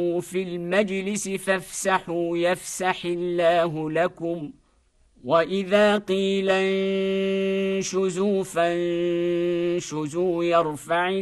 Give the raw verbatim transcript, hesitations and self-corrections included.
في المجلس فافسحوا يفسح الله لكم وإذا قيل انشزوا فانشزوا يرفع